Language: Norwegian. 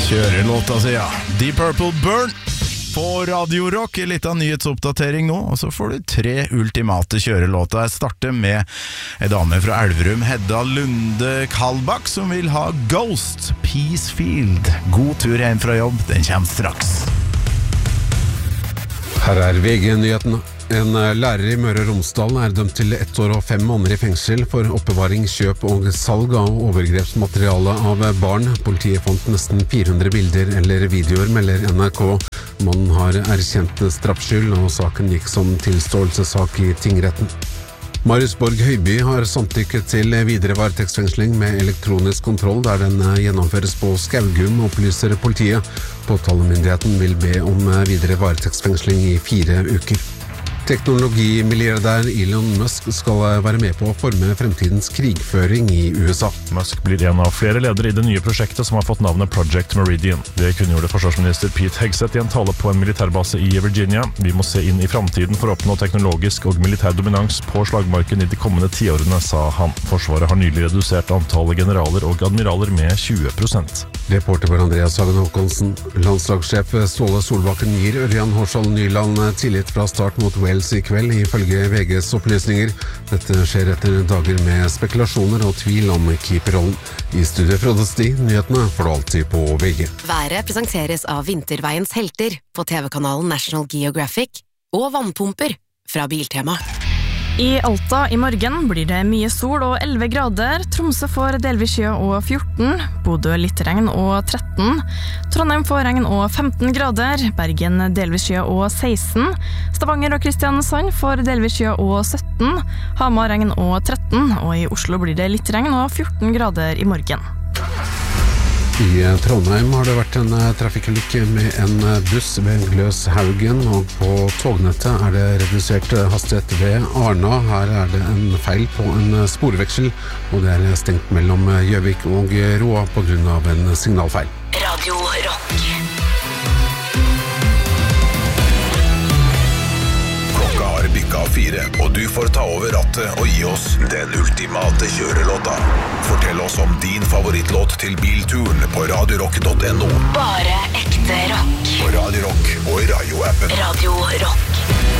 Kjørelåta si, ja. Deep Purple Burn på Radio Rock. Litt av nyhetsoppdatering nå, og så får du 3 ultimate kjørelåter. Jeg starter med en dame fra Elverum, Hedda Lunde Kalbakk, som vil ha Ghost Peacefield. God tur hjem fra jobb, den kommer straks. Her VG-nyheten. En lærer i Møre og Romsdal dømt til 1 år og 5 måneder i fengsel for oppbevaring, kjøp og salg av overgrepsmateriale av barn. Politiet fant nesten 400 bilder eller videoer, melder NRK. Mannen har erkjent straffskyld, og saken gikk som tilståelsessak i tingretten. Marius Borg Høiby har samtykket til videre varetektsfengsling med elektronisk kontroll der den gjennomføres på Skaugum, opplyser politiet. Påtalemyndigheten vil be om videre varetektsfengsling i 4 uker. Teknologimilliardær Elon Musk skal være med på å forme fremtidens krigføring i USA. Musk blir en av flere ledere i det nye prosjektet som har fått navnet Project Meridian. Det kunngjorde forsvarsminister Pete Hegseth i en tale på en militærbase i Virginia. Vi må se inn i fremtiden for å oppnå teknologisk og militær dominans på slagmarken i de kommende 10 årene, sa han. Forsvaret har nylig redusert antallet generaler og admiraler med 20%. Reporter var Andreas Hagen Håkonsen. Landslagssjef Ståle Solbakken gir Ørjan Hårsal Nyland tillit fra start mot Wales i kveld, ifølge VGs opplysninger. Dette skjer etter dager med spekulasjoner og tvil om keeperrollen. I studiet Frode Sti, nyhetene får du alltid på VG. Været presenteres av Vinterveiens helter på TV-kanalen National Geographic og vannpumper fra Biltema. I Alta i morgen blir det mye sol og 11 grader, Tromsø får delvis skya og 14, Bodø litt regn og 13, Trondheim får regn og 15 grader, Bergen delvis skya og 16, Stavanger og Kristiansand får delvis skya og 17, Hamar regn og 13, og i Oslo blir det litt regn og 14 grader i morgen. I Trondheim har det vært en trafikkulykke med en buss ved Gløshaugen, og på tognettet er det redusert hastighet ved Arna. Her er det en feil på en sporveksel, og det er stengt mellom Gjøvik og Roa på grunn av en signalfeil. Radio Rock. Klokka har bikket 4, og du får ta over rattet og gi oss den ultimate kjørelåta. Fortell oss om din favorittlåt til bilturen på radiorock.no. Bare ekte rock. På Radio Rock og i radioappen. Radio Rock.